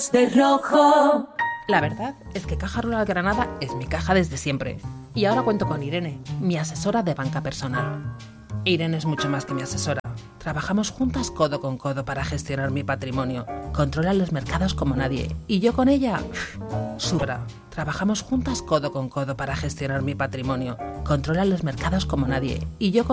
de rojo. La verdad es que Caja Rural Granada es mi caja desde siempre. Y ahora cuento con Irene, mi asesora de banca personal. Irene es mucho más que mi asesora. Trabajamos juntas codo con codo para gestionar mi patrimonio. Controla los mercados como nadie. Y yo con ella, supra. Trabajamos juntas codo con codo para gestionar mi patrimonio. Controla los mercados como nadie. Y yo con